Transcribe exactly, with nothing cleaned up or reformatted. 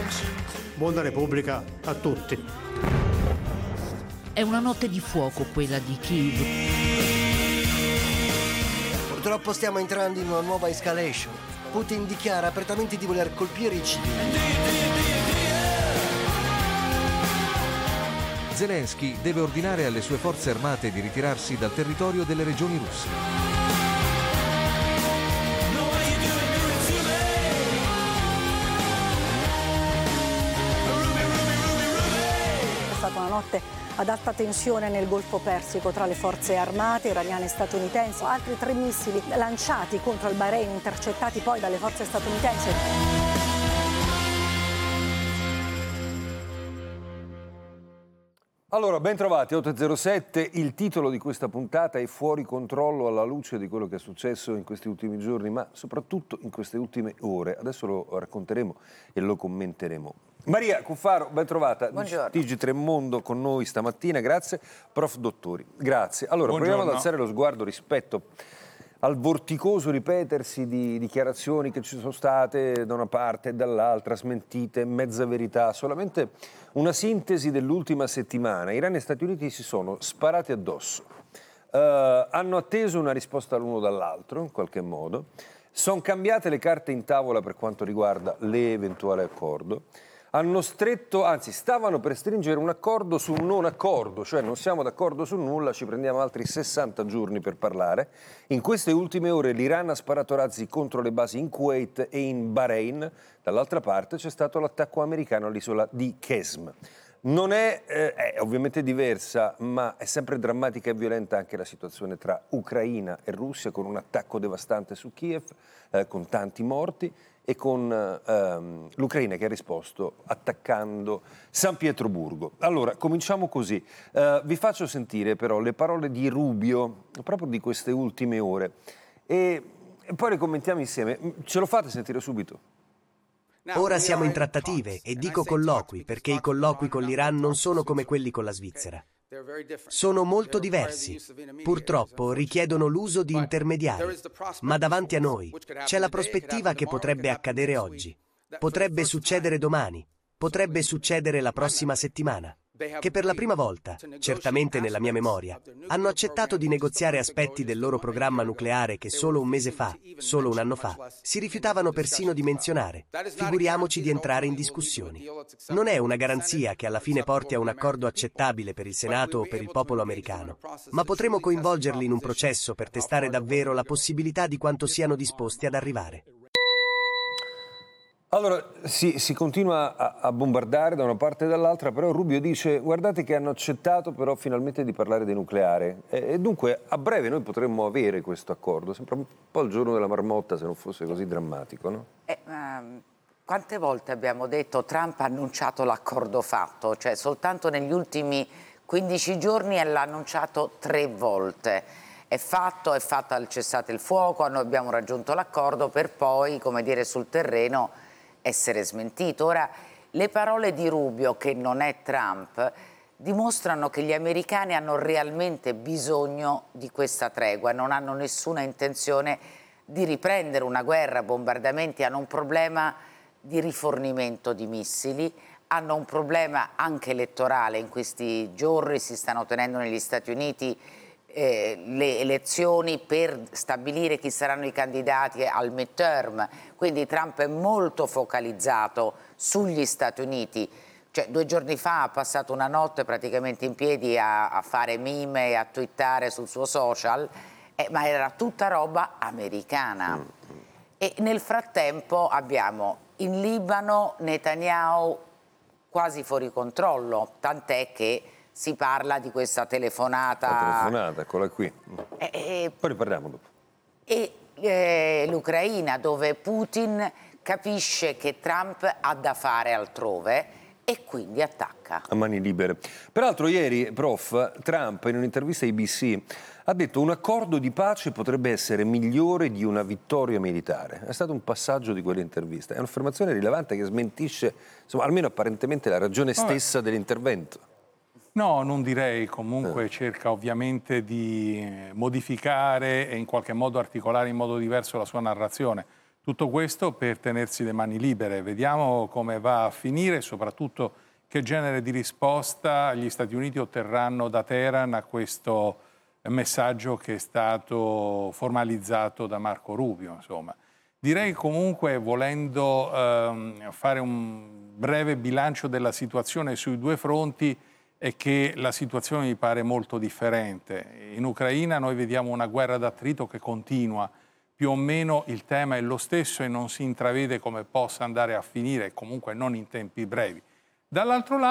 Buona Repubblica a tutti. È una notte di fuoco quella di Kiev. Purtroppo stiamo entrando in una nuova escalation. Putin dichiara apertamente di voler colpire i civili. Zelensky deve ordinare alle sue forze armate di ritirarsi dal territorio delle regioni russe. È stata una notte ad alta tensione nel Golfo Persico tra le forze armate iraniane e statunitensi. Altri tre missili lanciati contro il Bahrain, intercettati poi dalle forze statunitensi. Allora, ben trovati, otto e zero sette, il titolo di questa puntata è Fuori controllo alla luce di quello che è successo in questi ultimi giorni, ma soprattutto in queste ultime ore. Adesso lo racconteremo e lo commenteremo. Maria Cuffaro, ben trovata. Buongiorno. T G tre Mondo con noi stamattina, grazie. Prof Dottori, grazie. Allora, Buongiorno. proviamo ad alzare lo sguardo rispetto al vorticoso ripetersi di dichiarazioni che ci sono state da una parte e dall'altra, smentite, mezza verità, solamente una sintesi dell'ultima settimana. Iran e Stati Uniti si sono sparati addosso, uh, hanno atteso una risposta l'uno dall'altro, in qualche modo, sono cambiate le carte in tavola per quanto riguarda l'eventuale accordo, hanno stretto, anzi stavano per stringere un accordo su un non accordo, cioè non siamo d'accordo su nulla, ci prendiamo altri sessanta giorni per parlare. In queste ultime ore l'Iran ha sparato razzi contro le basi in Kuwait e in Bahrain, dall'altra parte c'è stato l'attacco americano all'isola di Qesm. Non è, eh, è ovviamente diversa, ma è sempre drammatica e violenta anche la situazione tra Ucraina e Russia, con un attacco devastante su Kiev, eh, con tanti morti, e con ehm, l'Ucraina che ha risposto attaccando San Pietroburgo. Allora, cominciamo così. Uh, vi faccio sentire però le parole di Rubio, proprio di queste ultime ore, e, e poi le commentiamo insieme. Ce lo fate sentire subito? Ora siamo in trattative, e dico colloqui, perché i colloqui con l'Iran non sono come quelli con la Svizzera. Sono molto diversi. Purtroppo richiedono l'uso di intermediari. Ma davanti a noi c'è la prospettiva che potrebbe accadere oggi. Potrebbe succedere domani. Potrebbe succedere la prossima settimana. Che per la prima volta, certamente nella mia memoria, hanno accettato di negoziare aspetti del loro programma nucleare che solo un mese fa, solo un anno fa, si rifiutavano persino di menzionare. Figuriamoci di entrare in discussioni. Non è una garanzia che alla fine porti a un accordo accettabile per il Senato o per il popolo americano, ma potremo coinvolgerli in un processo per testare davvero la possibilità di quanto siano disposti ad arrivare. Allora, si, si continua a, a bombardare da una parte e dall'altra, però Rubio dice, guardate che hanno accettato però finalmente di parlare di nucleare, e, e dunque a breve noi potremmo avere questo accordo, sembra un po' il giorno della marmotta se non fosse così drammatico, no? Eh, um, quante volte abbiamo detto Trump ha annunciato l'accordo fatto, cioè soltanto negli ultimi quindici giorni l'ha annunciato tre volte. È fatto, è fatta il cessate il fuoco, noi abbiamo raggiunto l'accordo per poi, come dire, sul terreno essere smentito. Ora, le parole di Rubio, che non è Trump, dimostrano che gli americani hanno realmente bisogno di questa tregua, non hanno nessuna intenzione di riprendere una guerra, bombardamenti, hanno un problema di rifornimento di missili, hanno un problema anche elettorale. In questi giorni si stanno tenendo negli Stati Uniti Eh, le elezioni per stabilire chi saranno i candidati al midterm, quindi Trump è molto focalizzato sugli Stati Uniti. Cioè, due giorni fa ha passato una notte praticamente in piedi a, a fare meme e a twittare sul suo social, eh, ma era tutta roba americana. Mm. E nel frattempo abbiamo in Libano Netanyahu quasi fuori controllo, tant'è che si parla di questa telefonata. La telefonata, eccola qui. E, e, Poi ne parliamo dopo. E eh, l'Ucraina, dove Putin capisce che Trump ha da fare altrove e quindi attacca. A mani libere. Peraltro ieri, prof, Trump in un'intervista a A B C ha detto un accordo di pace potrebbe essere migliore di una vittoria militare. È stato un passaggio di quell'intervista. È un'affermazione rilevante che smentisce, insomma, almeno apparentemente, la ragione stessa dell'intervento. No, non direi, comunque eh. cerca ovviamente di modificare e in qualche modo articolare in modo diverso la sua narrazione. Tutto questo per tenersi le mani libere. Vediamo come va a finire e soprattutto che genere di risposta gli Stati Uniti otterranno da Teheran a questo messaggio che è stato formalizzato da Marco Rubio. Insomma. Direi comunque, volendo ehm, fare un breve bilancio della situazione sui due fronti, è che la situazione mi pare molto differente. In Ucraina noi vediamo una guerra d'attrito che continua, più o meno il tema è lo stesso e non si intravede come possa andare a finire, comunque non in tempi brevi. Dall'altro lato